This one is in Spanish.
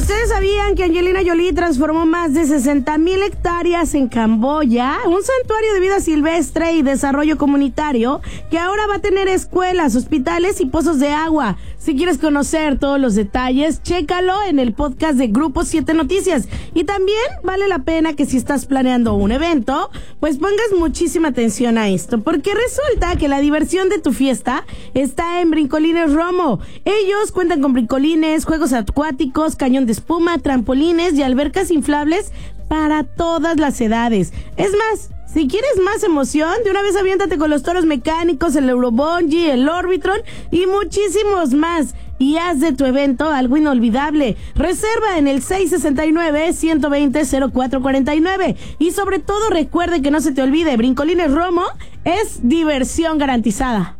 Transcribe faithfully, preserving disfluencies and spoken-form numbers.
¿Ustedes sabían que Angelina Jolie transformó más de sesenta mil hectáreas en Camboya? Un santuario de vida silvestre y desarrollo comunitario que ahora va a tener escuelas, hospitales y pozos de agua. Si quieres conocer todos los detalles, chécalo en el podcast de Grupo siete Noticias. Y también vale la pena que si estás planeando un evento, pues pongas muchísima atención a esto, porque resulta que la diversión de tu fiesta está en Brincolines Romo. Ellos cuentan con brincolines, juegos acuáticos, cañón de espuma, trampolines y albercas inflables para todas las edades. Es más, si quieres más emoción, de una vez aviéntate con los toros mecánicos, el Eurobungee, el Orbitron y muchísimos más. Y haz de tu evento algo inolvidable. Reserva en el seis seis nueve, uno dos cero, cero cuatro cuatro nueve. Y sobre todo recuerde que no se te olvide, Brincolines Romo es diversión garantizada.